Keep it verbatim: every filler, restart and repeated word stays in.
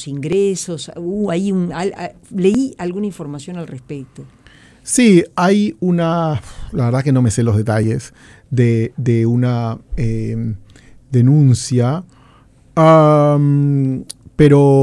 los ingresos? Uh, hay un, al, a, leí alguna información al respecto. Sí, hay una, la verdad que no me sé los detalles, de, de una eh, denuncia, um, pero